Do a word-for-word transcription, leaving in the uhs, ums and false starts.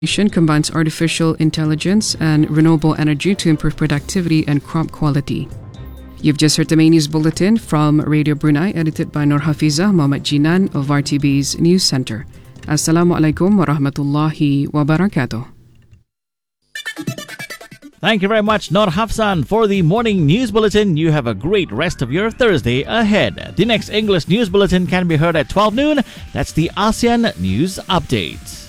combines artificial intelligence and renewable energy to improve productivity and crop quality. You've just heard the main news bulletin from Radio Brunei, edited by Nur Hafiza Mohammed Jinan of R T B's News Center. Assalamu alaikum wa rahmatullahi wa barakatuh. Thank you very much, Nur Hafsan, for the morning news bulletin. You have a great rest of your Thursday ahead. The next English news bulletin can be heard at twelve noon. That's the ASEAN News Update.